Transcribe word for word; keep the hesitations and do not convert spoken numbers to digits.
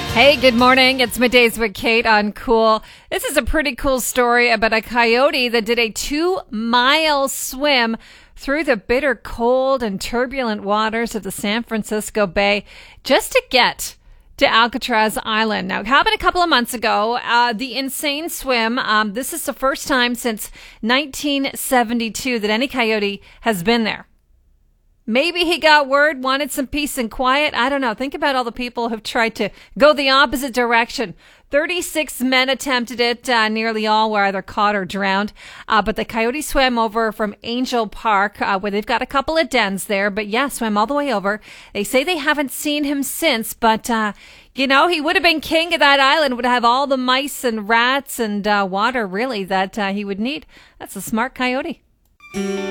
Hey, good morning. It's Middays with Kate on Cool. This is a pretty cool story about a coyote that did a two-mile swim through the bitter cold and turbulent waters of the San Francisco Bay just to get to Alcatraz Island. Now, it happened a couple of months ago. Uh, the insane swim, um, this is the first time since nineteen seventy-two that any coyote has been there. Maybe he got word, wanted some peace and quiet. I don't know. Think about all the people who've tried to go the opposite direction. thirty-six men attempted it. Uh, nearly all were either caught or drowned. Uh, but the coyote swam over from Angel Park, uh, where they've got a couple of dens there. But yeah, swam all the way over. They say they haven't seen him since. But, uh, you know, he would have been king of that island, would have all the mice and rats and uh, water, really, that uh, he would need. That's a smart coyote.